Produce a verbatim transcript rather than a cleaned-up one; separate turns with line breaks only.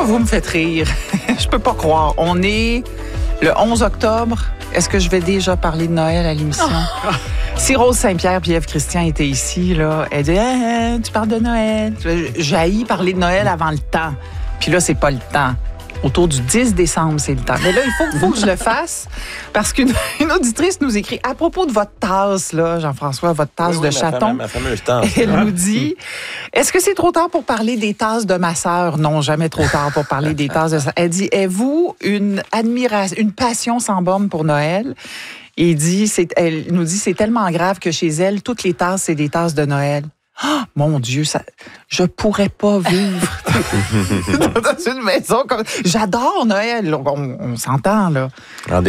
vous me faites rire. Je peux pas croire. On est le onze octobre. Est-ce que je vais déjà parler de Noël à l'émission? Oh. Si Rose Saint-Pierre et Ève Christian étaient ici, là, elle dit ah, « Tu parles de Noël. » J'haïs parler de Noël avant le temps. Puis là, c'est pas le temps. Autour du dix décembre, c'est le temps. Mais là, il faut, faut que je le fasse parce qu'une une auditrice nous écrit à propos de votre tasse, là, Jean-François, votre tasse
oui,
de
oui,
chaton.
Ma, fame, ma fameuse tasse.
Elle nous dit est-ce que c'est trop tard pour parler des tasses de ma sœur? Non, jamais trop tard pour parler des tasses de sa. Elle dit avez-vous une admiration, une passion sans borne pour Noël? Et dit, c'est, elle nous dit c'est tellement grave que chez elle, toutes les tasses, c'est des tasses de Noël. Oh, mon Dieu, ça, je pourrais pas vivre dans une maison comme. J'adore Noël, on, on s'entend là.